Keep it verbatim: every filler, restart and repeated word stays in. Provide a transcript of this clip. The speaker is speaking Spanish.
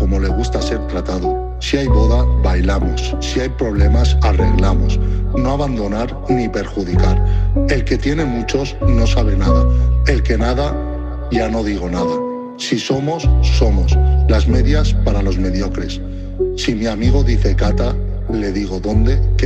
como le gusta ser tratado. Si hay boda, bailamos. Si hay problemas, arreglamos. No abandonar ni perjudicar. El que tiene muchos no sabe nada. El que nada, ya no digo nada. Si somos, somos. Las medias para los mediocres. Si mi amigo dice cata, le digo dónde, que